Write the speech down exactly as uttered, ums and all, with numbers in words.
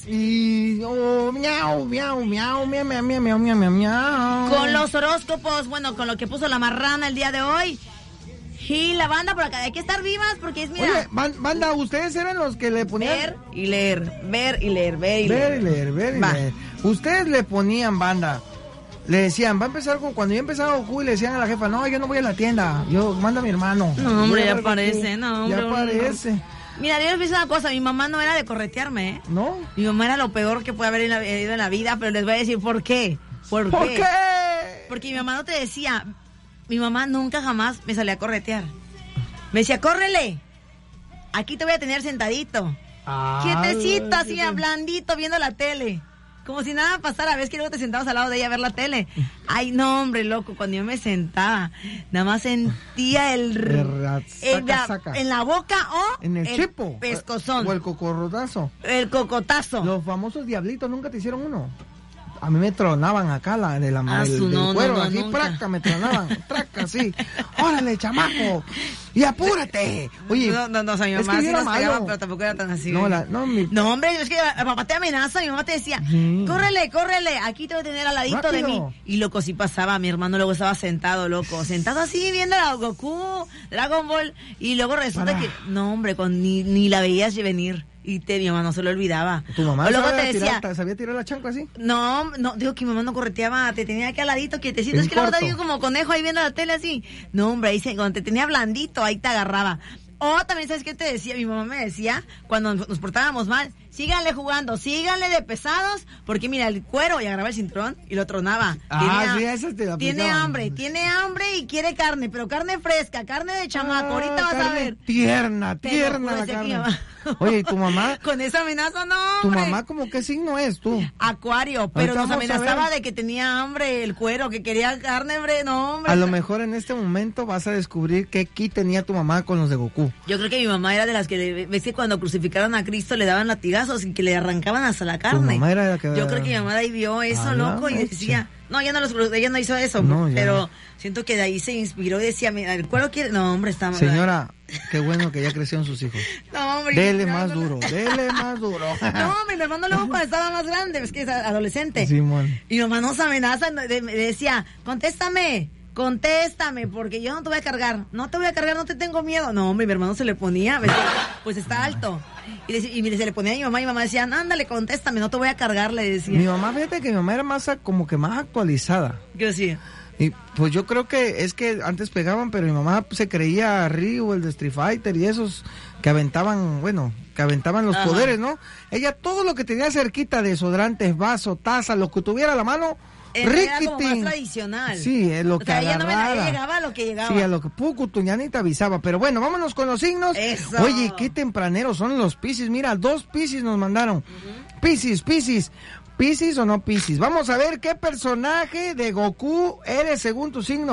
Y oh, miau, miau, miau, miau, miau, miau, miau, miau, miau. Con los horóscopos, bueno, con lo que puso la marrana el día de hoy. Y la banda, por acá hay que estar vivas porque es, mira. Oye, banda, ustedes eran los que le ponían. Ver y leer, ver y leer, ver y ver leer. y leer, ver y Va. leer. Ustedes le ponían, banda. Le decían, va a empezar con cuando yo empezaba Goku y le decían a la jefa, no, yo no voy a la tienda, yo manda a mi hermano. No, hombre, Voy a ya ver parece, Goku. no, hombre. Ya parece. Mira, yo les voy a decir una cosa, mi mamá no era de corretearme, ¿eh? ¿No? Mi mamá era lo peor que puede haber ido en la vida, pero les voy a decir por qué. ¿Por, ¿Por qué? qué? Porque mi mamá no te decía, mi mamá nunca jamás me salía a corretear. Me decía, córrele, aquí te voy a tener sentadito, Ah, quietecito, así, sí. blandito, viendo la tele. Como si nada pasara, ves que luego te sentabas al lado de ella a ver la tele. Ay, no, hombre, loco, cuando yo me sentaba, nada más sentía el... Saca, en, la, saca. en la boca o En el, chipo. pescozón. O el cocorrotazo. El cocotazo. Los famosos diablitos, ¿nunca te hicieron uno? A mí me tronaban acá la de la Ah, el, su, del no, cuero, no, no, así, nunca. praca, me tronaban, traca, así. Órale, chamaco, y apúrate. Oye, no, no, no, o sea, mi es mamá que sí yo nos era pegaba, malo. pero tampoco era tan así. No, la, no, mi... No, hombre, es que el papá te amenaza, mi mamá te decía, Sí. córrele, córrele, aquí te voy a tener al ladito Rápido. de mí. Y loco, sí pasaba, mi hermano luego estaba sentado, loco, sentado así viendo a Goku, Dragon Ball, y luego resulta Para. que, no, hombre, con, ni, ni la veías venir. Y te, mi mamá no se lo olvidaba. ¿Tu mamá O luego sabía te decía, tirar, sabía tirar la chancla así? no, no, digo que mi mamá no correteaba, te tenía aquí al ladito, quietecito, En es que luego corto. te digo como conejo ahí viendo la tele así. No, hombre, ahí se, cuando te tenía blandito, ahí te agarraba. O también, ¿sabes qué te decía? Mi mamá me decía, cuando nos portábamos mal, síganle jugando, síganle de pesados, porque mira, el cuero, y agarraba el cinturón y lo tronaba. Ah, Tiene, sí, esa te la tiene aplicaban. hambre, tiene hambre y quiere carne, pero carne fresca, carne de chamaco, Ah, ahorita vas a carne ver. Tierna, Te lo tierna juro, la decía que mi carne. mamá- Oye, ¿y tu mamá? Con esa amenaza, no, ¿Tu hombre. mamá como qué signo es tú? Acuario, pero Ahorita nos vamos a amenazaba ver. de que tenía hambre el cuero, que quería carne, hombre, no, hombre. A lo mejor en este momento vas a descubrir qué ki tenía tu mamá con los de Goku. Yo creo que mi mamá era de las que, le- ves que cuando crucificaron a Cristo le daban latigazos y que le arrancaban hasta la carne. mamá era la que- Yo creo que mi mamá de ahí vio eso, A la loco, y mecha. decía, no, ella no, los, ella no hizo eso, No, ya. pero siento que de ahí se inspiró y decía, mira, el cuero quiere, no, hombre, está mal. Señora, qué bueno que ya crecieron sus hijos. No, hombre. Dele no, más no, no. duro, dele más duro. No, hombre, mi hermano luego cuando estaba más grande, es que es adolescente. Simón. Y mi mamá nos amenaza, me decía, contéstame, contéstame, porque yo no te voy a cargar, no te voy a cargar, no te tengo miedo. No, hombre, mi hermano se le ponía, me decía, pues está alto. Y, decía, y se le ponía a mi mamá y mi mamá decía, ándale, contéstame, no te voy a cargar, le decía. Mi mamá, fíjate que mi mamá era más a- como que más actualizada. Yo decía, Y pues yo creo que es que antes pegaban, pero mi mamá se creía Ryu, el de Street Fighter y esos que aventaban, bueno, que aventaban los Ajá. poderes, ¿no? Ella todo lo que tenía cerquita, desodorantes, vaso, taza, lo que tuviera a la mano, era como más riquitín. tradicional. Sí, es lo O que sea, ella no me agarrara. ella llegaba a lo que llegaba. Sí, a lo que puco, tuñani te avisaba. Pero bueno, vámonos con los signos. Eso. Oye, qué tempraneros son los Piscis. Mira, dos Piscis nos mandaron. Piscis, Piscis. ¿Piscis o no Piscis? Vamos a ver qué personaje de Goku eres según tu signo.